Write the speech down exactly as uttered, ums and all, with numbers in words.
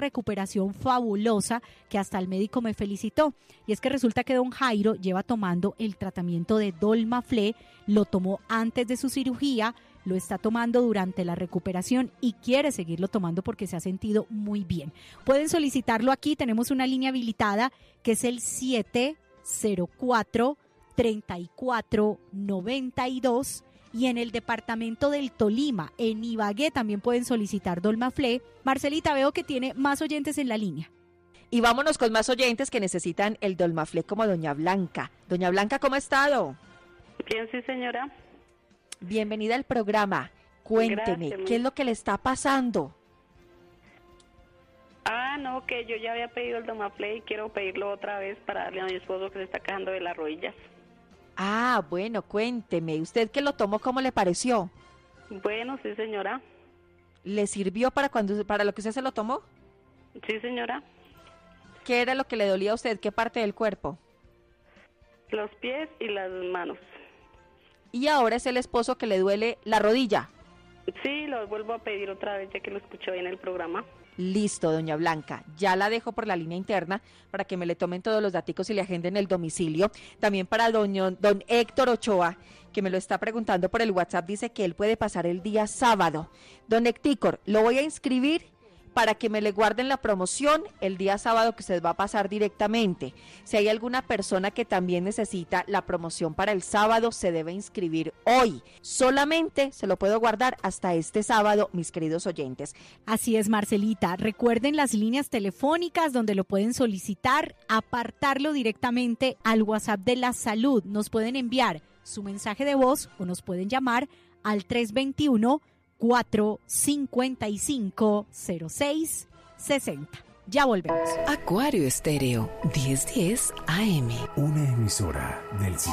recuperación fabulosa que hasta el médico me felicitó. Y es que resulta que don Jairo lleva tomando el tratamiento de Dolmaflé, lo tomó antes de su cirugía, lo está tomando durante la recuperación y quiere seguirlo tomando porque se ha sentido muy bien. Pueden solicitarlo aquí, tenemos una línea habilitada que es el siete cero cuatro, treinta y cuatro, noventa y dos, y en el departamento del Tolima, en Ibagué, también pueden solicitar Dolmaflé. Marcelita, veo que tiene más oyentes en la línea. Y vámonos con más oyentes que necesitan el Dolmaflé, como doña Blanca. Doña Blanca, ¿cómo ha estado? Bien, sí, señora. Bienvenida al programa. Cuénteme, Gracias. ¿qué es lo que le está pasando? Ah, no, que yo ya había pedido el Dolmaflé y quiero pedirlo otra vez para darle a mi esposo que se está quejando de las rodillas. Ah, bueno, cuénteme. ¿Usted que lo tomó, cómo le pareció? Bueno, sí, señora. ¿Le sirvió para cuando para lo que usted se lo tomó? Sí, señora. ¿Qué era lo que le dolía a usted? ¿Qué parte del cuerpo? Los pies y las manos. Y ahora es el esposo que le duele la rodilla. Sí, lo vuelvo a pedir otra vez ya que lo escuché hoy en el programa. Listo, doña Blanca, ya la dejo por la línea interna para que me le tomen todos los daticos y le agenden el domicilio. También para doño, don Héctor Ochoa, que me lo está preguntando por el WhatsApp, dice que él puede pasar el día sábado. Don Héctor, lo voy a inscribir para que me le guarden la promoción el día sábado que usted va a pasar directamente. Si hay alguna persona que también necesita la promoción para el sábado, se debe inscribir hoy. Solamente se lo puedo guardar hasta este sábado, mis queridos oyentes. Así es, Marcelita. Recuerden las líneas telefónicas donde lo pueden solicitar, apartarlo directamente al WhatsApp de la salud. Nos pueden enviar su mensaje de voz o nos pueden llamar al tres dos uno, cuatro cinco cinco, cero seis seis cero. Ya volvemos. Acuario Estéreo, diez diez A M. Una emisora del